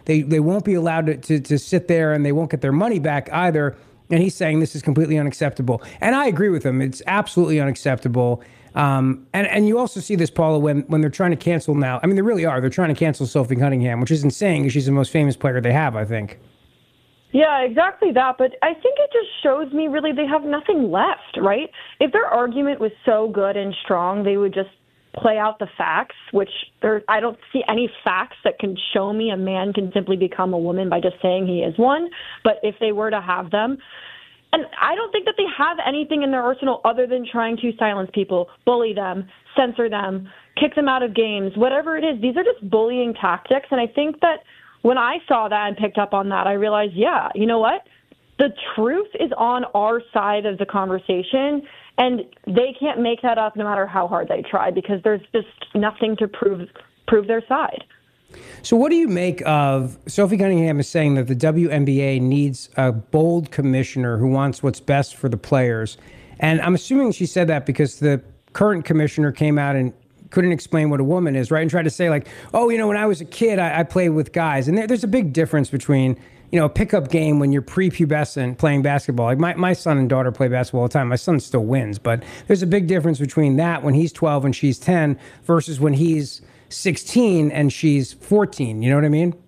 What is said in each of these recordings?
They won't be allowed to sit there, and they won't get their money back either. And he's saying this is completely unacceptable. And I agree with him. It's absolutely unacceptable. And you also see this, Paula, when they're trying to cancel now. I mean, they really are. They're trying to cancel Sophie Cunningham, which is insane because she's the most famous player they have, I think. Yeah, exactly that. But I think it just shows me really they have nothing left, right? If their argument was so good and strong, they would just play out the facts, which I don't see any facts that can show me a man can simply become a woman by just saying he is one. But if they were to have them, and I don't think that they have anything in their arsenal other than trying to silence people, bully them, censor them, kick them out of games, whatever it is. These are just bullying tactics. And I think that when I saw that and picked up on that, I realized, yeah, you know what? The truth is on our side of the conversation, and they can't make that up no matter how hard they try because there's just nothing to prove their side. So what do you make of Sophie Cunningham is saying that the WNBA needs a bold commissioner who wants what's best for the players? And I'm assuming she said that because the current commissioner came out and couldn't explain what a woman is, right? And tried to say like, oh, when I was a kid, I played with guys. And there's a big difference between, a pickup game when you're prepubescent playing basketball. Like my son and daughter play basketball all the time. My son still wins, but there's a big difference between that when he's 12 and she's 10 versus when he's 16 and she's 14. You know what I mean?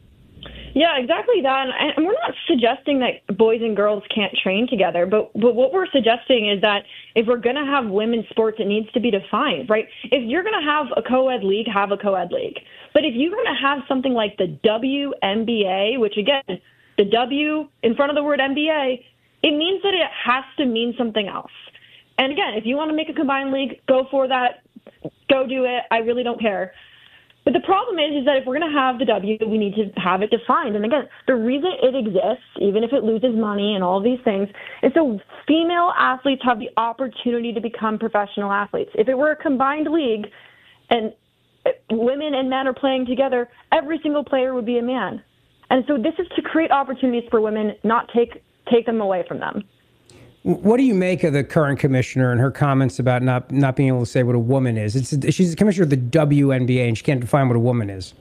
Yeah, exactly that. And we're not suggesting that boys and girls can't train together, but what we're suggesting is that if we're going to have women's sports, it needs to be defined, right? If you're going to have a co-ed league, have a co-ed league. But if you're going to have something like the WNBA, which again, the W in front of the word NBA, it means that it has to mean something else. And again, if you want to make a combined league, go for that. Go do it. I really don't care. But the problem is that if we're going to have the W, we need to have it defined. And again, the reason it exists, even if it loses money and all these things, is so female athletes have the opportunity to become professional athletes. If it were a combined league and women and men are playing together, every single player would be a man. And so this is to create opportunities for women, not take them away from them. What do you make of the current commissioner and her comments about not being able to say what a woman is? She's the commissioner of the WNBA, and she can't define what a woman is.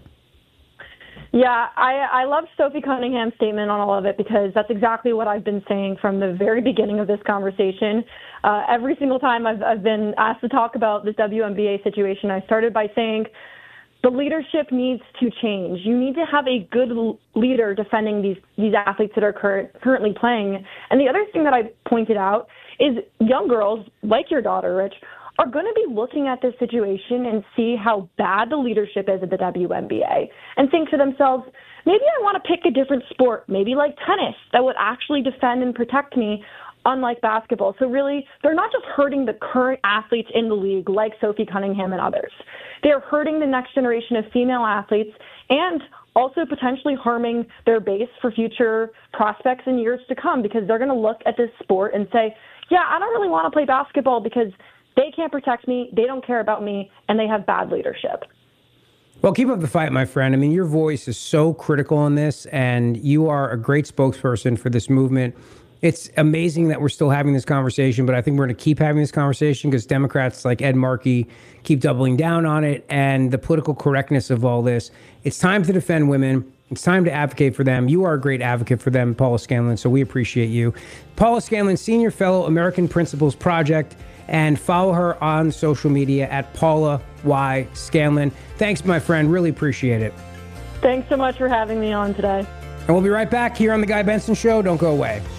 Yeah, I love Sophie Cunningham's statement on all of it because that's exactly what I've been saying from the very beginning of this conversation. Every single time I've been asked to talk about this WNBA situation, I started by saying the leadership needs to change. You need to have a good leader defending these athletes that are currently playing. And the other thing that I pointed out is young girls, like your daughter, Rich, are going to be looking at this situation and see how bad the leadership is at the WNBA and think to themselves, maybe I want to pick a different sport, maybe like tennis, that would actually defend and protect me, unlike basketball. So really, they're not just hurting the current athletes in the league like Sophie Cunningham and others. They're hurting the next generation of female athletes and also potentially harming their base for future prospects in years to come because they're going to look at this sport and say, yeah, I don't really want to play basketball because they can't protect me, they don't care about me, and they have bad leadership. Well, keep up the fight, my friend. I mean, your voice is so critical on this, and you are a great spokesperson for this movement. It's amazing that we're still having this conversation, but I think we're going to keep having this conversation because Democrats like Ed Markey keep doubling down on it and the political correctness of all this. It's time to defend women. It's time to advocate for them. You are a great advocate for them, Paula Scanlon, so we appreciate you. Paula Scanlon, Senior Fellow, American Principles Project, and follow her on social media at Paula Y. Scanlon. Thanks, my friend. Really appreciate it. Thanks so much for having me on today. And we'll be right back here on The Guy Benson Show. Don't go away.